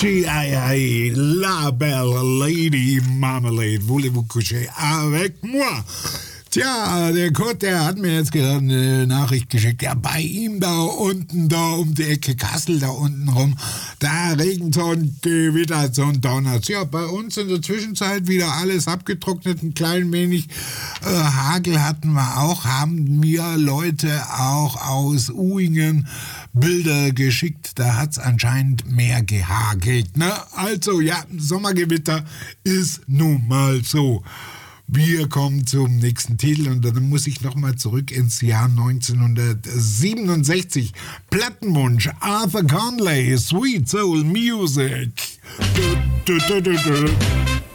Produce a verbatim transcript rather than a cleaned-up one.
G I I, La Belle Lady Marmalade, voulez-vous coucher avec moi? Tja, der Kurt, der hat mir jetzt gerade eine Nachricht geschickt. Ja, bei ihm da unten, da um die Ecke Kassel, da unten rum, da regnet so ein Gewitter, so ein Donner. Ja, bei uns in der Zwischenzeit wieder alles abgetrocknet, ein klein wenig äh, Hagel hatten wir auch, haben mir Leute auch aus Uhingen Bilder geschickt, da hat's anscheinend mehr gehagelt, ne? Also, ja, Sommergewitter ist nun mal so. Wir kommen zum nächsten Titel und dann muss ich nochmal zurück ins Jahr neunzehnhundertsiebenundsechzig. Plattenwunsch, Arthur Conley, Sweet Soul Music. Du, du, du, du, du.